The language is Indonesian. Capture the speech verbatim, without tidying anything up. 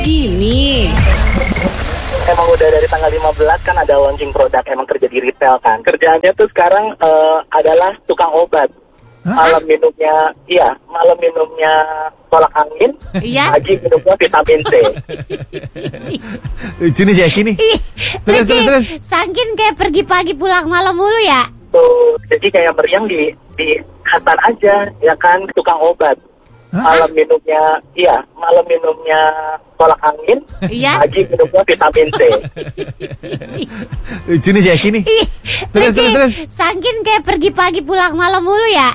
Gini. Emang udah dari tanggal lima belas kan ada launching produk, emang kerja di retail kan. Kerjaannya tuh sekarang uh, adalah tukang obat. Hah? Malam minumnya, iya, malam minumnya tolak angin, Iya. pagi minumnya vitamin C. Lucu nih si Eki nih. Terus, terus, terus. Saking kayak pergi pagi pulang malam mulu ya. Tuh, jadi kayak meriang di di kantor aja, ya kan, tukang obat. Hah? Malam minumnya, iya, malam minumnya tolak angin, Iya. pagi minumnya vitamin C. Lucu nih si Eki nih. Terus, terus, terus. Saking kayak pergi pagi pulang malam mulu ya.